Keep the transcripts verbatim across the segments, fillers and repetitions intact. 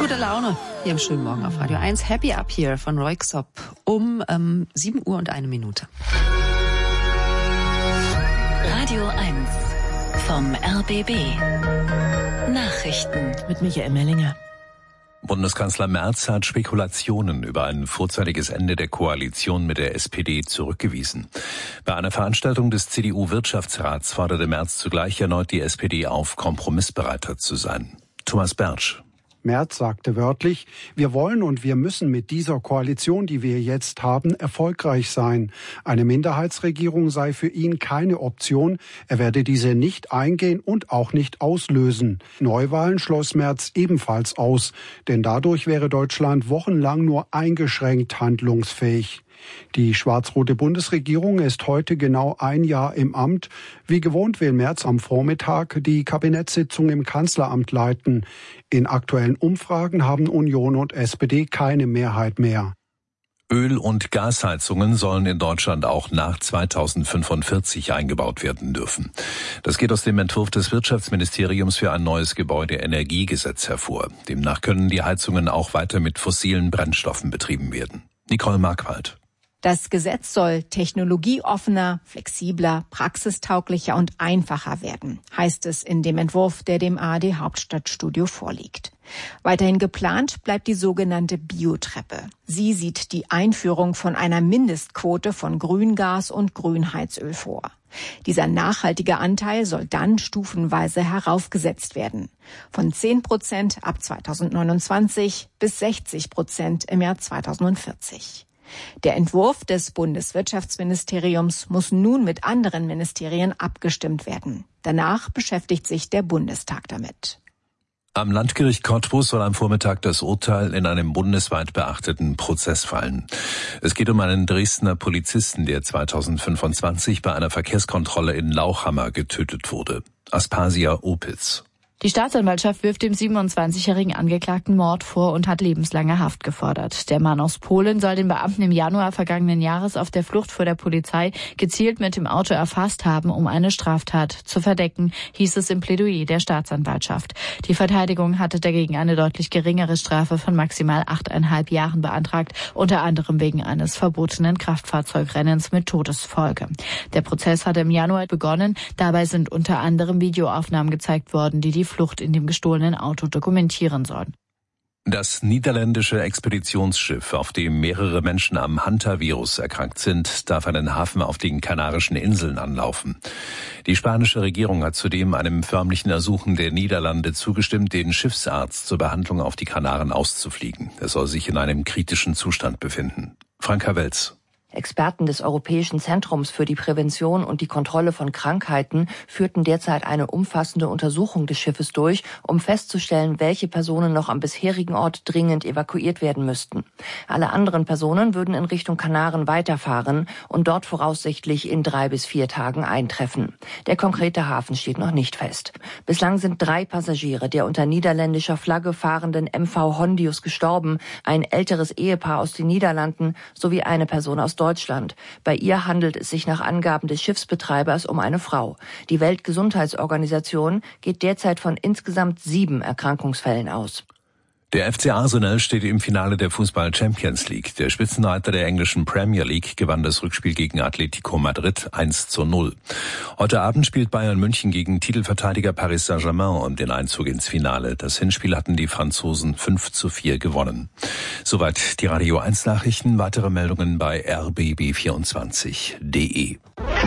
gute Laune hier im schönen Morgen auf Radio eins. Happy Up Here von Roy Xopp um ähm, sieben Uhr und eine Minute. Radio eins vom R B B. Nachrichten mit Michael Mellinger. Bundeskanzler Merz hat Spekulationen über ein vorzeitiges Ende der Koalition mit der S P D zurückgewiesen. Bei einer Veranstaltung des C D U-Wirtschaftsrats forderte Merz zugleich erneut die S P D auf, kompromissbereiter zu sein. Thomas Bertsch. Merz sagte wörtlich, wir wollen und wir müssen mit dieser Koalition, die wir jetzt haben, erfolgreich sein. Eine Minderheitsregierung sei für ihn keine Option. Er werde diese nicht eingehen und auch nicht auslösen. Neuwahlen schloss Merz ebenfalls aus, denn dadurch wäre Deutschland wochenlang nur eingeschränkt handlungsfähig. Die schwarz-rote Bundesregierung ist heute genau ein Jahr im Amt. Wie gewohnt will Merz am Vormittag die Kabinettssitzung im Kanzleramt leiten. In aktuellen Umfragen haben Union und S P D keine Mehrheit mehr. Öl- und Gasheizungen sollen in Deutschland auch nach zweitausendfünfundvierzig eingebaut werden dürfen. Das geht aus dem Entwurf des Wirtschaftsministeriums für ein neues Gebäudeenergiegesetz hervor. Demnach können die Heizungen auch weiter mit fossilen Brennstoffen betrieben werden. Nicole Marquardt. Das Gesetz soll technologieoffener, flexibler, praxistauglicher und einfacher werden, heißt es in dem Entwurf, der dem A R D Hauptstadtstudio vorliegt. Weiterhin geplant bleibt die sogenannte Biotreppe. Sie sieht die Einführung von einer Mindestquote von Grüngas und Grünheizöl vor. Dieser nachhaltige Anteil soll dann stufenweise heraufgesetzt werden. Von zehn Prozent ab zweitausendneunundzwanzig bis sechzig Prozent im Jahr zweitausendvierzig. Der Entwurf des Bundeswirtschaftsministeriums muss nun mit anderen Ministerien abgestimmt werden. Danach beschäftigt sich der Bundestag damit. Am Landgericht Cottbus soll am Vormittag das Urteil in einem bundesweit beachteten Prozess fallen. Es geht um einen Dresdner Polizisten, der zweitausendfünfundzwanzig bei einer Verkehrskontrolle in Lauchhammer getötet wurde. Aspasia Opitz. Die Staatsanwaltschaft wirft dem siebenundzwanzigjährigen Angeklagten Mord vor und hat lebenslange Haft gefordert. Der Mann aus Polen soll den Beamten im Januar vergangenen Jahres auf der Flucht vor der Polizei gezielt mit dem Auto erfasst haben, um eine Straftat zu verdecken, hieß es im Plädoyer der Staatsanwaltschaft. Die Verteidigung hatte dagegen eine deutlich geringere Strafe von maximal achteinhalb Jahren beantragt, unter anderem wegen eines verbotenen Kraftfahrzeugrennens mit Todesfolge. Der Prozess hatte im Januar begonnen. Dabei sind unter anderem Videoaufnahmen gezeigt worden, die die Flucht in dem gestohlenen Auto dokumentieren sollen. Das niederländische Expeditionsschiff, auf dem mehrere Menschen am Hantavirus erkrankt sind, darf einen Hafen auf den Kanarischen Inseln anlaufen. Die spanische Regierung hat zudem einem förmlichen Ersuchen der Niederlande zugestimmt, den Schiffsarzt zur Behandlung auf die Kanaren auszufliegen. Er soll sich in einem kritischen Zustand befinden. Franka Welz. Experten des Europäischen Zentrums für die Prävention und die Kontrolle von Krankheiten führten derzeit eine umfassende Untersuchung des Schiffes durch, um festzustellen, welche Personen noch am bisherigen Ort dringend evakuiert werden müssten. Alle anderen Personen würden in Richtung Kanaren weiterfahren und dort voraussichtlich in drei bis vier Tagen eintreffen. Der konkrete Hafen steht noch nicht fest. Bislang sind drei Passagiere der unter niederländischer Flagge fahrenden M V Hondius gestorben, ein älteres Ehepaar aus den Niederlanden sowie eine Person aus Deutschland. Bei ihr handelt es sich nach Angaben des Schiffsbetreibers um eine Frau. Die Weltgesundheitsorganisation geht derzeit von insgesamt sieben Erkrankungsfällen aus. Der F C Arsenal steht im Finale der Fußball-Champions League. Der Spitzenreiter der englischen Premier League gewann das Rückspiel gegen Atletico Madrid eins zu null. Heute Abend spielt Bayern München gegen Titelverteidiger Paris Saint-Germain um den Einzug ins Finale. Das Hinspiel hatten die Franzosen fünf zu vier gewonnen. Soweit die Radio eins Nachrichten. Weitere Meldungen bei r b b vierundzwanzig punkt d e.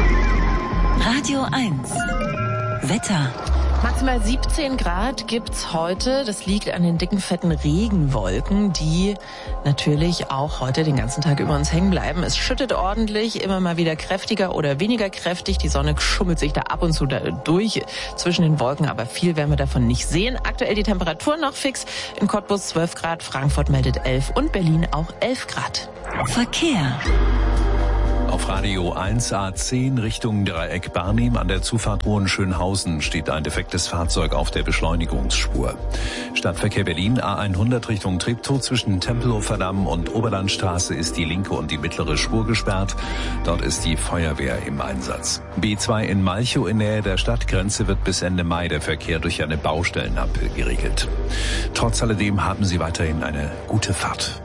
Radio eins Wetter. Maximal siebzehn Grad gibt's heute. Das liegt an den dicken, fetten Regenwolken, die natürlich auch heute den ganzen Tag über uns hängen bleiben. Es schüttet ordentlich, immer mal wieder kräftiger oder weniger kräftig. Die Sonne schummelt sich da ab und zu da durch zwischen den Wolken, aber viel werden wir davon nicht sehen. Aktuell die Temperatur noch fix. In Cottbus zwölf Grad, Frankfurt meldet elf und Berlin auch elf Grad. Verkehr. Auf Radio eins A zehn Richtung Dreieck Barnim an der Zufahrt Hohenschönhausen steht ein defektes Fahrzeug auf der Beschleunigungsspur. Stadtverkehr Berlin, A hundert Richtung Treptow. Zwischen Tempelhofer Damm und Oberlandstraße ist die linke und die mittlere Spur gesperrt. Dort ist die Feuerwehr im Einsatz. B zwei in Malchow in Nähe der Stadtgrenze wird bis Ende Mai der Verkehr durch eine Baustellenampel geregelt. Trotz alledem haben Sie weiterhin eine gute Fahrt.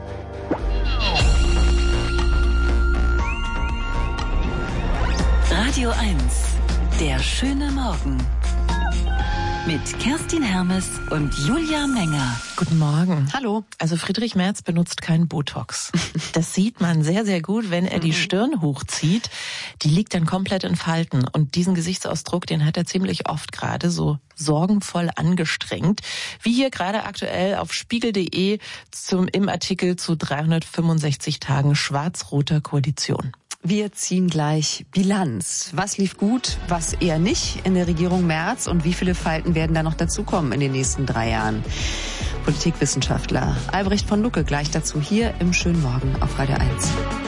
Radio eins, der schöne Morgen. Mit Kerstin Hermes und Julia Menger. Guten Morgen. Hallo. Also Friedrich Merz benutzt kein Botox. Das sieht man sehr, sehr gut, wenn er die Stirn hochzieht. Die liegt dann komplett in Falten. Und diesen Gesichtsausdruck, den hat er ziemlich oft gerade so sorgenvoll angestrengt. Wie hier gerade aktuell auf spiegel punkt de zum, im Artikel zu dreihundertfünfundsechzig Tagen schwarz-roter Koalition. Wir ziehen gleich Bilanz. Was lief gut, was eher nicht in der Regierung Merz und wie viele Falten werden da noch dazukommen in den nächsten drei Jahren? Politikwissenschaftler Albrecht von Lucke gleich dazu hier im schönen Morgen auf Radio eins.